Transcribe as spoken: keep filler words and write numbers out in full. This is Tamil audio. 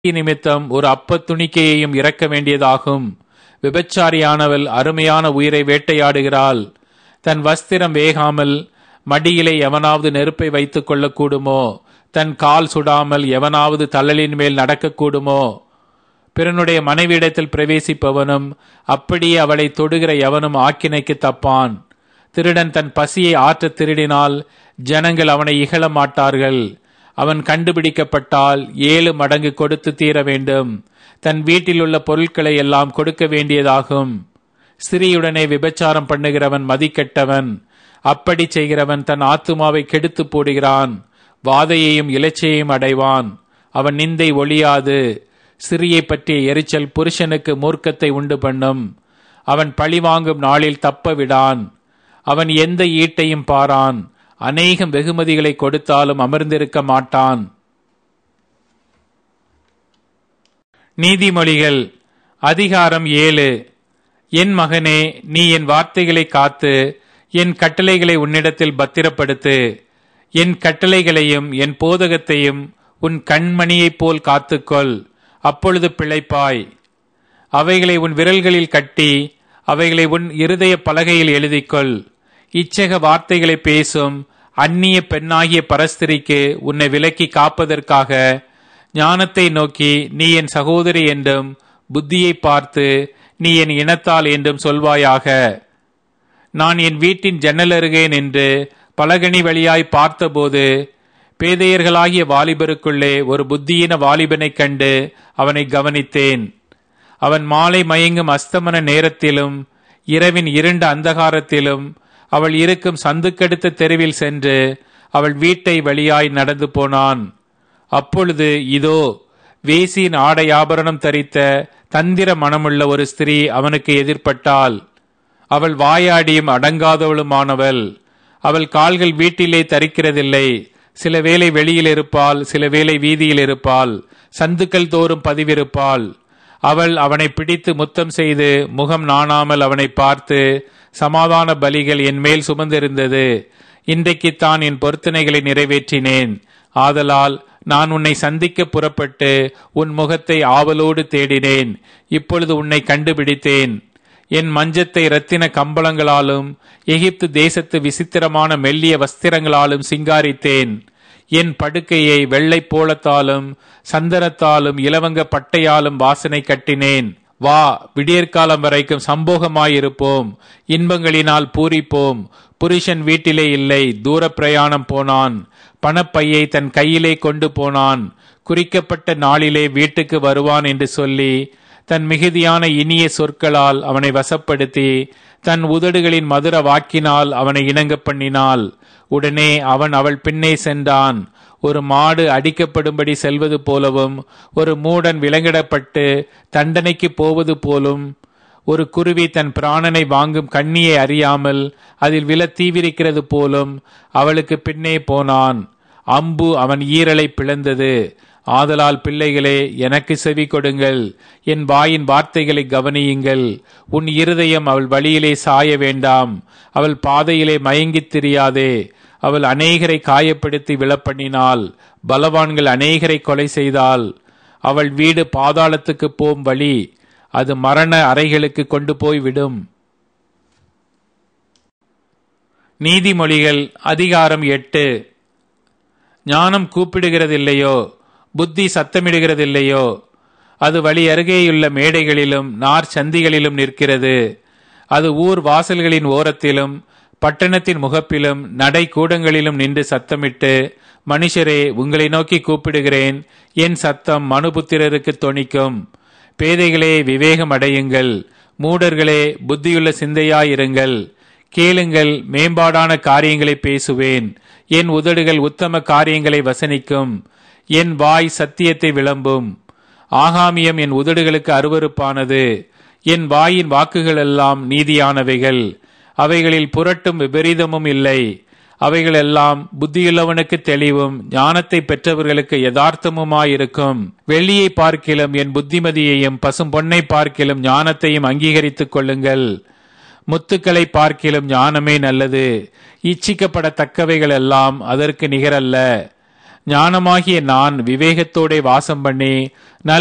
நிமித்தம் ஒரு அப்பத் துணிக்கையையும் இறக்க வேண்டியதாகும். விபச்சாரியானவள் அருமையான உயிரை வேட்டையாடுகிறாள். தன் வஸ்திரம் வேகாமல் மடியிலே எவனாவது நெருப்பை வைத்துக் கொள்ளக்கூடுமோ? தன் கால் சுடாமல் எவனாவது தழலின் மேல் நடக்கக்கூடுமோ? பிறனுடைய மனைவியிடத்தில் பிரவேசிப்பவனும் அப்படியே அவளை தொடுகிற எவனும் ஆக்கினைக்கு தப்பான். திருடன் தன் பசியை ஆற்ற திருடினால் ஜனங்கள் அவனை இகழ மாட்டார்கள். அவன் கண்டுபிடிக்கப்பட்டால் ஏழு மடங்கு கொடுத்து தீர வேண்டும். தன் வீட்டில் உள்ள பொருட்களை எல்லாம் கொடுக்க வேண்டியதாகும். ஸ்திரீயுடனே விபச்சாரம் பண்ணுகிறவன் மதிக்கெட்டவன். அப்படி செய்கிறவன் தன் ஆத்துமாவை கெடுத்து போடுகிறான். வாதையையும் இலச்சையையும் அடைவான். அவன் நிந்தை ஒழியாது. ஸ்திரீயை பற்றிய எரிச்சல் புருஷனுக்கு மூர்க்கத்தை உண்டு பண்ணும். அவன் பழிவாங்கும் நாளில் தப்ப விடான். அவன் எந்த ஈட்டையும் பாரான். அநேகம் வெகுமதிகளை கொடுத்தாலும் அமர்ந்திருக்க மாட்டான். நீதிமொழிகள் அதிகாரம் ஏழு. என் மகனே, நீ என் வார்த்தைகளை காத்து என் கட்டளைகளை உன்னிடத்தில் பத்திரப்படுத்து. என் கட்டளைகளையும் என் போதகத்தையும் உன் கண்மணியைப் போல் காத்துக்கொள். அப்பொழுது பிழைப்பாய். அவைகளை உன் விரல்களில் கட்டி அவைகளை உன் இருதய பலகையில் எழுதிக்கொள். இச்சக வார்த்தைகளை பேசும் அந்நிய பெண்ணாகிய பரஸ்திரிக்கு உன்னை விலக்கி காப்பதற்காக ஞானத்தை நோக்கி நீ என் சகோதரி என்றும், புத்தியை பார்த்து நீ என் இனத்தால் என்றும் சொல்வாயாக. நான் என் வீட்டின் ஜன்னல் அருகே நின்று பலகனி வழியாய் பார்த்தபோது பேதையர்களாகிய வாலிபருக்குள்ளே ஒரு புத்தியின வாலிபனைக் கண்டு அவனை கவனித்தேன். அவன் மாலை மயங்கும் அஸ்தமன நேரத்திலும் இரவின் இருண்ட அந்தகாரத்திலும் அவள் இருக்கும் சந்துக்கடுத்த தெருவில் சென்று அவள் வீட்டை வழியாய் நடந்து போனான். அப்பொழுது இதோ, வேசியின் ஆடை ஆபரணம் தரித்த தந்திர மனமுள்ள ஒரு ஸ்திரீ அவனுக்கு எதிர்பட்டாள். அவள் வாயாடியும் அடங்காதவளுமானவள். அவள் கால்கள் வீட்டிலே தரிக்கிறதில்லை. சில வேளை வெளியில் இருப்பாள், சில வேளை வீதியில் இருப்பாள், சந்துக்கள் தோறும் பதிவிருப்பாள். அவள் அவனை பிடித்து முத்தம் செய்து முகம் நாணாமல் அவனை பார்த்து, சமாதான பலிகள் என் மேல் சுமந்திருந்தது. இன்றைக்குத்தான் என் பொருத்தனைகளை நிறைவேற்றினேன். ஆதலால் நான் உன்னை சந்திக்க புறப்பட்டு உன் முகத்தை ஆவலோடு தேடினேன். இப்பொழுது உன்னை கண்டுபிடித்தேன். என் மஞ்சத்தை இரத்தின கம்பளங்களாலும் எகிப்து தேசத்து விசித்திரமான மெல்லிய வஸ்திரங்களாலும் சிங்காரித்தேன். என் படுக்கையை வெள்ளை போலத்தாலும் சந்தனத்தாலும் இலவங்க பட்டையாலும் வாசனை கட்டினேன். வா, விடியற்காலம் வரைக்கும் சம்போகமாயிருப்போம், இன்பங்களினால் பூரிப்போம். புருஷன் வீட்டிலே இல்லை, தூர பிரயாணம் போனான். பணப்பையை தன் கையிலே கொண்டு போனான். குறிக்கப்பட்ட நாளிலே வீட்டுக்கு வருவான் என்று சொல்லி தன் மிகுதியான இனிய சொற்களால் அவனை வசப்படுத்தி தன் உதடுகளின் மதுர வாக்கினால் அவனை இணங்க பண்ணினாள். உடனே அவன் அவள் பின்னே சென்றான். ஒரு மாடு அடிக்கப்படும்படி செல்வது போலவும், ஒரு மூடன் விலங்கிடப்பட்டு தண்டனைக்கு போவது போலும், ஒரு குருவி தன் பிராணனை வாங்கும் கண்ணியை அறியாமல் அதில் விழ தீவிரிக்கிறது போலும் அவளுக்கு பின்னே போனான். அம்பு அவன் ஈரலை பிளந்தது. ஆதலால் பிள்ளைகளே, எனக்கு செவி கொடுங்கள், என் வாயின் வார்த்தைகளை கவனியுங்கள். உன் இருதயம் அவள் வழியிலே சாய வேண்டாம். அவள் பாதையிலே மயங்கித் திரியாதே. அவள் அநேகரை காயப்படுத்தி விழப்பண்ணினாள். பலவான்கள் அநேகரை கொலை செய்தாள். அவள் வீடு பாதாளத்துக்கு போம் வழி, அது மரண அறைகளுக்கு கொண்டு போய் விடும். நீதிமொழிகள் அதிகாரம் எட்டு. ஞானம் கூப்பிடுகிறதில்லையோ, புத்தி சத்தமிடுகிறதில்லையோ? அது வழி அருகேயுள்ள மேடைகளிலும் நார் சந்திகளிலும் நிற்கிறது. அது ஊர் வாசல்களின் ஓரத்திலும் பட்டணத்தின் முகப்பிலும் நடை கூடங்களிலும் நின்று சத்தமிட்டு, மனுஷரே, உங்களை நோக்கி கூப்பிடுகிறேன், என் சத்தம் மனுபுத்திரருக்கு தொனிக்கும். பேதைகளே, விவேகம் அடையுங்கள். மூடர்களே, புத்தியுள்ள சிந்தையாயிருங்கள். கேளுங்கள், மேம்பாடான காரியங்களை பேசுவேன். என் உதடுகள் உத்தம காரியங்களை வசனிக்கும். என் வாய் சத்தியத்தை விளம்பும். ஆகாமியம் என் உதடுகளுக்கு அருவருப்பானது. என் வாயின் வாக்குகள் எல்லாம் நீதியானவைகள். அவைகளில் புரட்டும் விபரீதமும் இல்லை. அவைகளெல்லாம் புத்தியுள்ளவனுக்கு தெளிவும் ஞானத்தை பெற்றவர்களுக்கு யதார்த்தமுமாயிருக்கும். வெள்ளியை பார்க்கிலும் என் புத்திமதியையும் பசும் பொன்னை பார்க்கிலும் ஞானத்தையும் அங்கீகரித்துக் கொள்ளுங்கள். முத்துக்களை பார்க்கிலும் ஞானமே நல்லது. இச்சிக்கப்படத்தக்கவைகள் எல்லாம் அதற்கு நிகரல்ல. ஞானமாகிய நான் விவேகத்தோடே வாசம் பண்ணி